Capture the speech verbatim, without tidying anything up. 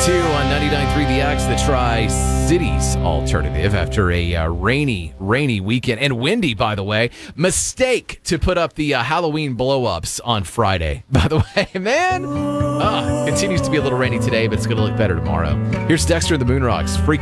two on ninety-nine point three The X, the Tri-Cities alternative after a uh, rainy, rainy weekend. And windy, by the way. Mistake to put up the uh, Halloween blow-ups on Friday. By the way, man, uh, continues to be a little rainy today, but it's going to look better tomorrow. Here's Dexter and the Moonrocks. Free